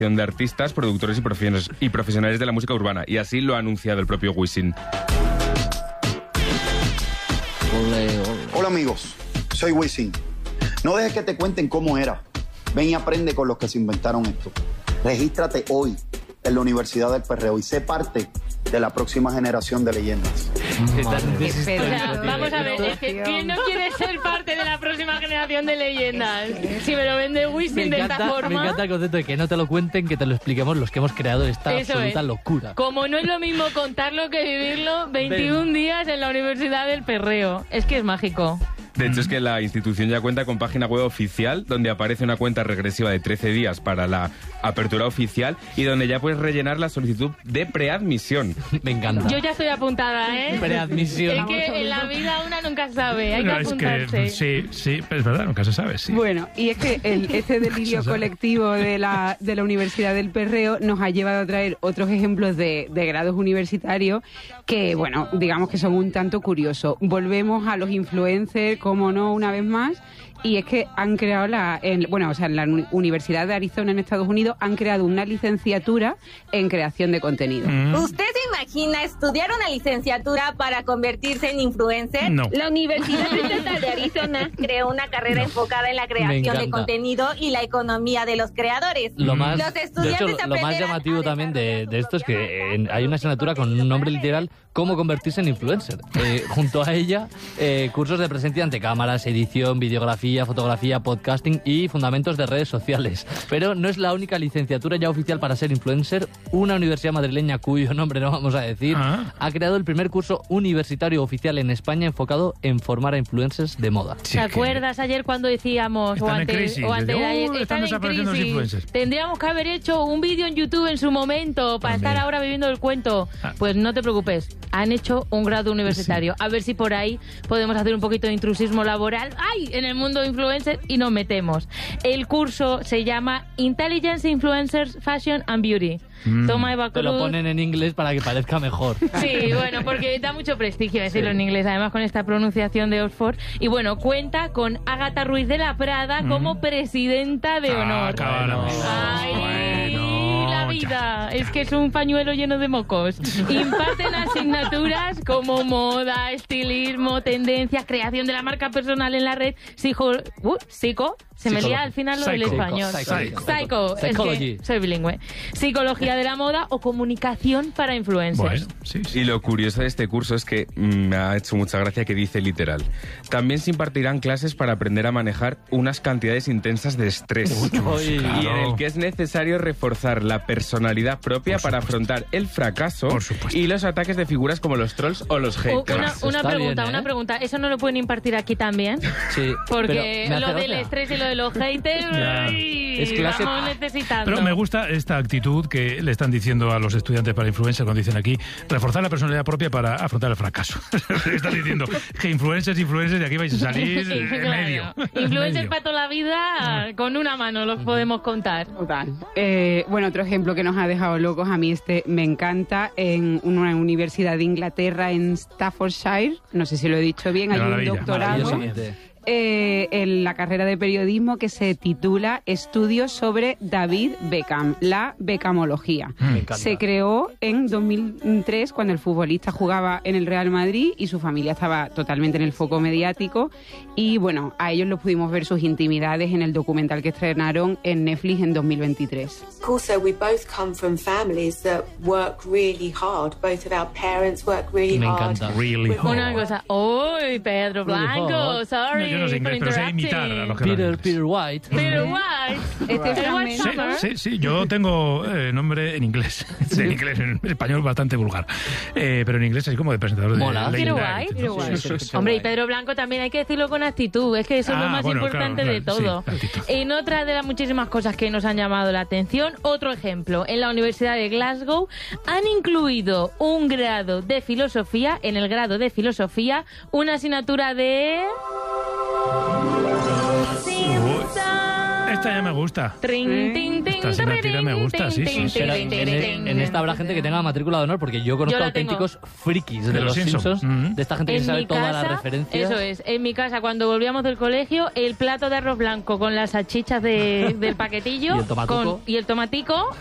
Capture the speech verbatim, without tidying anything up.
de artistas, productores y profesionales, y profesionales de la música urbana. Y así lo ha anunciado el propio Wisin. Hola amigos, soy Wisin. No dejes que te cuenten cómo era. Ven y aprende con los que se inventaron esto. Regístrate hoy en la Universidad del Perreo y sé parte de la próxima generación de leyendas. Espera, vamos a ver, es que ¿quién no quiere ser parte de la próxima generación de leyendas? Si me lo vende Wisin de esta forma... Me encanta el concepto de que no te lo cuenten, que te lo expliquemos los que hemos creado esta Eso absoluta es. locura. Como no es lo mismo contarlo que vivirlo, veintiún días en la Universidad del Perreo. Es que es mágico. De hecho, es que la institución ya cuenta con página web oficial donde aparece una cuenta regresiva de trece días para la apertura oficial y donde ya puedes rellenar la solicitud de preadmisión. Me encanta. Yo ya estoy apuntada, ¿eh? Preadmisión. Es que en la vida una nunca sabe, hay No, que es apuntarse. que, sí, sí, es verdad, nunca se sabe, sí. Bueno, y es que el, ese delirio colectivo de la, de la Universidad del Perreo nos ha llevado a traer otros ejemplos de, de grados universitarios que, bueno, digamos que son un tanto curiosos. Volvemos a los influencers, como no, una vez más, y es que han creado la, en, bueno, o sea, en la Universidad de Arizona en Estados Unidos han creado una licenciatura en creación de contenido. Mm. ¿Usted se imagina estudiar una licenciatura para convertirse en influencer? No. La Universidad Estatal de Arizona creó una carrera No. enfocada en la Me creación encanta. de contenido y la economía de los creadores. Lo más, Los de estudiantes hecho, lo más aprenderán llamativo a también de, desarrollar de esto es su que propia en- hay una asignatura con un nombre literal, cómo convertirse en influencer. Eh, junto a ella, eh, cursos de presencia ante cámaras, edición, videografía, fotografía, podcasting y fundamentos de redes sociales. Pero no es la única licenciatura ya oficial para ser influencer. Una universidad madrileña, cuyo nombre no vamos a decir, Ah. ha creado el primer curso universitario oficial en España enfocado en formar a influencers de moda. Sí, ¿Te que- acuerdas ayer cuando decíamos Están o en antes, crisis, o antes de decía, ayer, "Uh, están están en desapareciendo los crisis. influencers"? Tendríamos que haber hecho un vídeo en YouTube en su momento para También. estar ahora viviendo el cuento. Ah. Pues no te preocupes, han hecho un grado universitario. A ver si por ahí podemos hacer un poquito de intrusismo laboral ¡ay! En el mundo influencer y nos metemos. El curso se llama Intelligence Influencers Fashion and Beauty. Mm. Toma Eva Te lo Cruz. ponen en inglés para que parezca mejor. Sí, bueno, porque da mucho prestigio decirlo Sí. en inglés, además con esta pronunciación de Oxford. Y bueno, cuenta con Ágata Ruiz de la Prada como presidenta de Ah, honor. cábala. ¡Ay, Bueno, la ya, vida! ya. Es que es un pañuelo lleno de mocos. Imparten asignaturas como moda, estilismo, tendencias, creación de la marca personal en la red, psico... Uh, psico... Se me lía al final lo del Psycho. español. Psycho. Psycho. Es Psychology. que soy bilingüe. Psicología de la moda o comunicación para influencers. Bueno, sí, sí. Y lo curioso de este curso es que mm, me ha hecho mucha gracia que dice literal. También se impartirán clases para aprender a manejar unas cantidades intensas de estrés. Uy. Y en el que es necesario reforzar la personalidad propia Por para supuesto. afrontar el fracaso Por supuesto. y los ataques de figuras como los trolls o los O- haters. Una, una Está pregunta, bien, ¿eh? una pregunta. ¿Eso no lo pueden impartir aquí también? Sí, Porque pero me hace lo del gracia. estrés y lo de los haters, Ya. ay, Es clase- vamos necesitando. Pero me gusta esta actitud que le están diciendo a los estudiantes para influencers cuando dicen aquí, reforzar la personalidad propia para afrontar el fracaso. Están diciendo que influencers, influencers, de aquí vais a salir Sí, eh, claro. medio. Influencers Medio. para toda la vida, con una mano los podemos contar. Total. Eh, bueno, otro ejemplo que nos ha dejado locos, a mí este me encanta, en una universidad de Inglaterra, en Staffordshire, no sé si lo he dicho bien, De hay un maravilla. doctorado Maravillosamente. eh, en la carrera de periodismo que se titula Estudios sobre David Beckham, la Beckhamología. Me encanta. Se creó en dos mil tres cuando el futbolista jugaba en el Real Madrid y su familia estaba totalmente en el foco mediático y bueno, a ellos los pudimos ver sus intimidades en el documental que estrenaron en Netflix en dos mil veintitrés. Also, we both come from families that work really hard. Both of our parents work really Me hard. encanta. Really hard. Una cosa. ¡Uy, Pedro Blanco! hard. Sorry No, yo no sé inglés, for pero sé imitar a los que Peter, hablan inglés. Peter White. Peter White. Este El White fragmento- Sí, Summer. sí, sí, yo tengo eh, nombre en inglés. En inglés, en español bastante vulgar. Eh, pero en inglés así como de presentador de Mola. Late Peter Night, White. ¿no? Peter White. Sí, sí, sí. Hombre, y Pedro Blanco también hay que decirlo con actitud. Es que eso es lo Ah, más bueno, importante claro, de claro, todo. sí, actitud. En otra de las muchísimas cosas que nos han llamado la atención, otro ejemplo. En la Universidad de Glasgow han incluido un grado de filosofía, en el grado de filosofía, una asignatura de... Simpson. esta ya me gusta. Trin, tin, tin, Esta simetría me gusta, sí, sí. Pero en, en- en esta habrá gente que tenga matrícula de honor, porque yo conozco Yo la tengo. auténticos frikis de, De los los Simpsons, Simpsons. de esta gente que En sabe mi todas casa, las referencias. eso es, en mi casa cuando volvíamos del colegio, el plato de arroz blanco con las salchichas de- del paquetillo Y el tomatico. con- y el tomatico